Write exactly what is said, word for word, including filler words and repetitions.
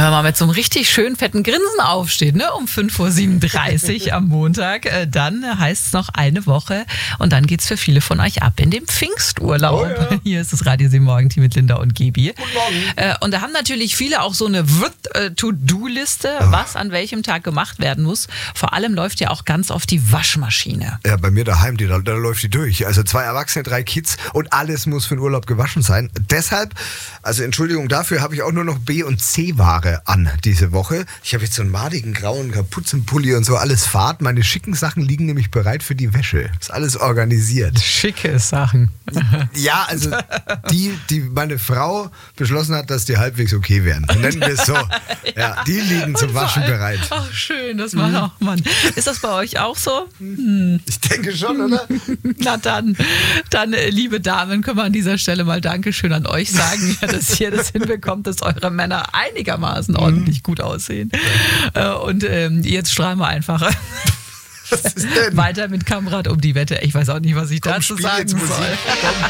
wenn man mit so einem richtig schönen fetten Grinsen aufsteht, ne, um fünf Uhr siebenunddreißig am Montag, äh, dann heißt es noch eine Woche und dann geht's für viele von euch ab in den Pfingsturlaub. Oh ja. Hier ist das Radio sieben Morgen Team mit Linda und Gebi. Guten Morgen. Äh, und da haben natürlich viele auch so eine To-Do-Liste, was an welchem Tag gemacht werden muss. Vor allem läuft ja auch ganz oft die Waschmaschine. Ja, bei mir daheim, die, da, da läuft die durch. Also zwei Erwachsene, drei Kids und alles muss für den Urlaub gewaschen sein. Deshalb, also Entschuldigung dafür, habe ich auch nur noch B- und C-Ware an diese Woche. Ich habe jetzt so einen madigen grauen Kapuzenpulli und so, alles Fahrt. Meine schicken Sachen liegen nämlich bereit für die Wäsche. Ist alles organisiert. Schicke Sachen. Ja, also die, die meine Frau beschlossen hat, dass die halbwegs okay wären. Nennen wir es so. Ja, die liegen zum Und vor Waschen allem- bereit. Ach, schön, das war auch, Mann. Ist das bei euch auch so? Ich denke schon, oder? Na dann, dann, äh, liebe Damen, können wir an dieser Stelle mal Dankeschön an euch sagen, ja, dass ihr das hinbekommt, dass eure Männer einigermaßen ordentlich gut aussehen. Äh, Und ähm, jetzt strahlen wir einfach Was ist denn? weiter mit Kamerad um die Wette. Ich weiß auch nicht, was ich Komm, dazu spiel sagen jetzt Musik. soll. Komm.